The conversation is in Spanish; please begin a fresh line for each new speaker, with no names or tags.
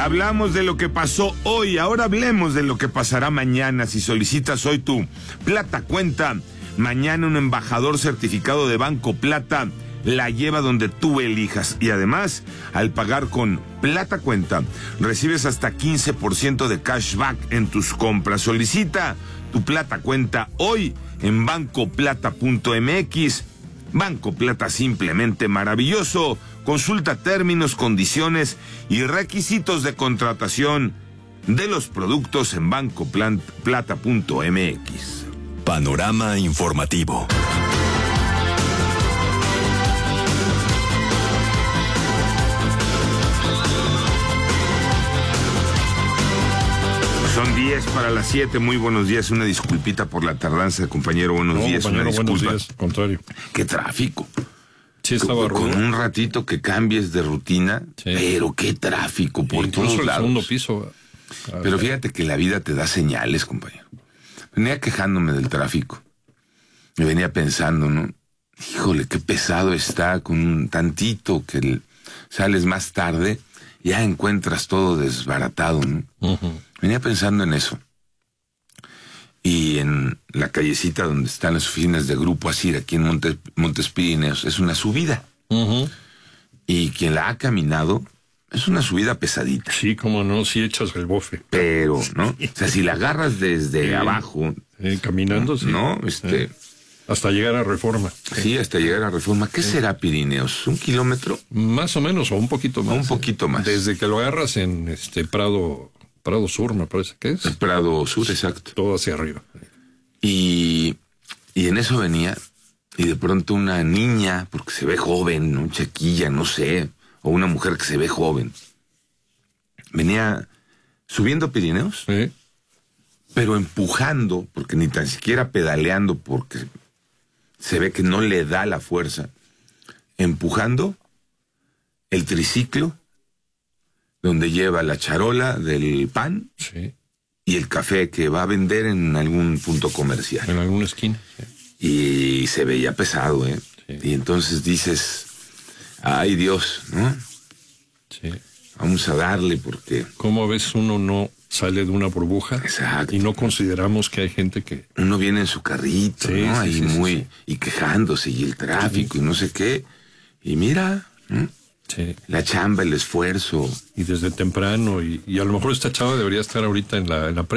Hablamos de lo que pasó hoy, ahora hablemos de lo que pasará mañana. Si solicitas hoy tu Plata Cuenta, mañana un embajador certificado de Banco Plata la lleva donde tú elijas. Y además, al pagar con Plata Cuenta, recibes hasta 15% de cashback en tus compras. Solicita tu Plata Cuenta hoy en bancoplata.mx. Banco Plata, simplemente maravilloso. Consulta términos, condiciones y requisitos de contratación de los productos en bancoplata.mx.
Panorama informativo.
Son 10 para las 7, muy buenos días, una disculpita por la tardanza, compañero, buenos días,
compañero,
una disculpa.
buenos días, contrario.
Qué tráfico.
Sí, estaba
con un ratito que cambies de rutina, sí. Pero qué tráfico por todos lados.
Segundo piso.
Pero fíjate que la vida te da señales, compañero. Venía quejándome del tráfico. Me venía pensando, ¿no? Híjole, qué pesado está con un tantito que sales más tarde, ya encuentras todo desbaratado, ¿no? Uh-huh. Venía pensando en eso. Y en la callecita donde están las oficinas de Grupo Asir, aquí en Montes Pirineos, es una subida. Uh-huh. Y quien la ha caminado, es una subida pesadita.
Sí, cómo no, si echas el bofe.
Pero, ¿no? O sea, si la agarras desde abajo...
caminando, sí.
¿No?
Hasta llegar a Reforma.
Sí, hasta llegar a Reforma. ¿Qué será Pirineos? ¿1 kilómetro?
Más o menos, o un poquito más.
Un poquito más.
Desde que lo agarras en Prado Sur, me parece que es.
El Prado Sur, exacto.
Todo hacia arriba.
Y en eso venía, y de pronto una niña, porque se ve joven, ¿no? Chiquilla, no sé, o una mujer que se ve joven, venía subiendo Pirineos, ¿sí? Pero empujando, porque ni tan siquiera pedaleando, porque se ve que no le da la fuerza, empujando el triciclo donde lleva la charola del pan, sí, y el café que va a vender en algún punto comercial.
En alguna esquina.
Sí. Y se veía pesado, ¿eh? Sí. Y entonces dices, ay Dios, ¿no?
Sí.
Vamos a darle porque...
¿Cómo a veces uno no sale de una burbuja?
Exacto.
Y no consideramos que hay gente que...
Uno viene en su carrito, sí, ¿no? Ahí muy... Sí. Y quejándose, y el tráfico, sí, y no sé qué. Y mira, ¿no? Sí. La chamba, el esfuerzo.
Y desde temprano, y a lo mejor esta chava debería estar ahorita en la